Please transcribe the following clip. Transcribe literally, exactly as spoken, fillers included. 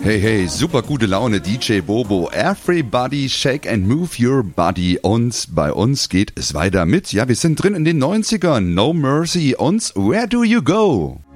Hey, hey, super gute Laune, D J Bobo. Everybody shake and move your body. Und bei uns geht es weiter mit, ja, wir sind drin in den neunzigern. No Mercy und Where Do You Go?